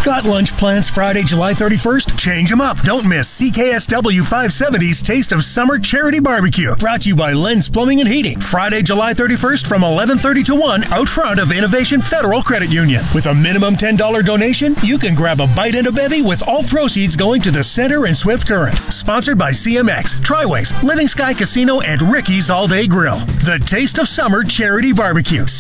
Got lunch plans Friday, July 31st? Change them up. Don't miss CKSW 570's Taste of Summer Charity Barbecue. Brought to you by Len's Plumbing and Heating. Friday, July 31st from 11:30 to 1 out front of Innovation Federal Credit Union. With a minimum $10 donation, you can grab a bite and a bevy with all proceeds going to the Center and Swift Current. Sponsored by CMX, Triways, Living Sky Casino, and Ricky's All Day Grill. The Taste of Summer Charity Barbecue.